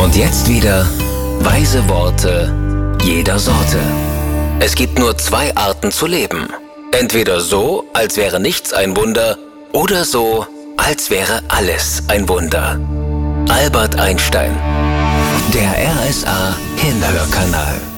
Und jetzt wieder weise Worte jeder Sorte. Es gibt nur 2 Arten zu leben. Entweder so, als wäre nichts ein Wunder, oder so, als wäre alles ein Wunder. Albert Einstein. Der RSA Kinderhörkanal.